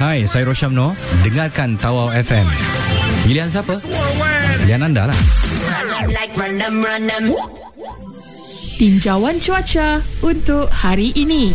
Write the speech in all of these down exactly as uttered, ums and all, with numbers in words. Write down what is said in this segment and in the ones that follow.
Hai, saya Rosyamno. Dengarkan Tawau F M. Pilihan siapa? Pilihan anda lah. Tinjauan cuaca untuk hari ini.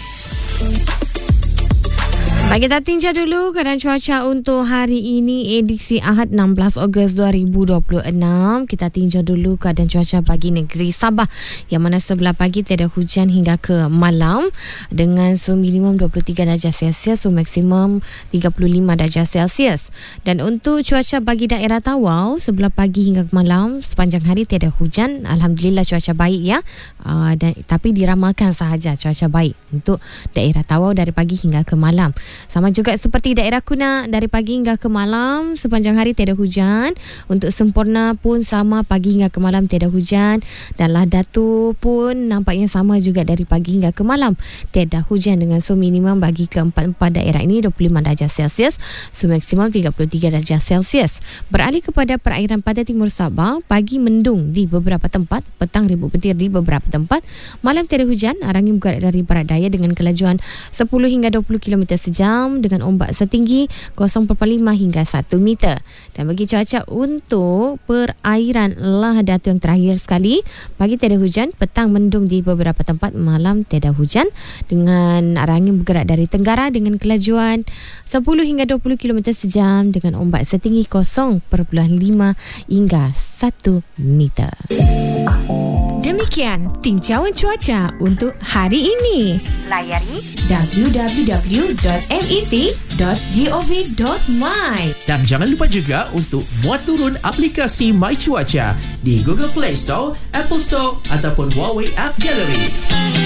Bagi kita tinjau dulu keadaan cuaca untuk hari ini, edisi Ahad enam belas Ogos dua ribu dua puluh enam. Kita tinjau dulu keadaan cuaca bagi negeri Sabah, yang mana sebelah pagi tiada hujan hingga ke malam dengan suhu minimum dua puluh tiga darjah Celsius, suhu maksimum tiga puluh lima darjah Celsius. Dan untuk cuaca bagi daerah Tawau, sebelah pagi hingga ke malam sepanjang hari tiada hujan. Alhamdulillah cuaca baik ya. Uh, dan tapi diramalkan sahaja cuaca baik untuk daerah Tawau dari pagi hingga ke malam. Sama juga seperti daerah Kuna, dari pagi hingga ke malam sepanjang hari tiada hujan. Untuk Sempurna pun sama, pagi hingga ke malam tiada hujan. Dan Lahdatu pun nampaknya sama juga, dari pagi hingga ke malam tiada hujan dengan suhu minimum bagi keempat-empat daerah ini dua puluh lima darjah Celsius, suhu maksimum tiga puluh tiga darjah Celsius. Beralih kepada perairan pantai timur Sabah, pagi mendung di beberapa tempat, petang ribut petir di beberapa tempat, malam tiada hujan, angin bergerak dari barat daya dengan kelajuan sepuluh hingga dua puluh kilometer sejam dengan ombak setinggi kosong perpuluhan lima hingga satu meter. Dan bagi cuaca untuk perairan Lahdatu yang terakhir sekali, pagi tiada hujan, petang mendung di beberapa tempat, malam tiada hujan dengan arah angin bergerak dari tenggara dengan kelajuan sepuluh hingga dua puluh kilometer sejam dengan ombak setinggi kosong perpuluhan lima hingga satu meter. Demikian tinjauan cuaca untuk hari ini. Layari w w w dot m e t dot gov dot my. Dan jangan lupa juga untuk muat turun aplikasi My Cuaca di Google Play Store, Apple Store ataupun Huawei App Gallery.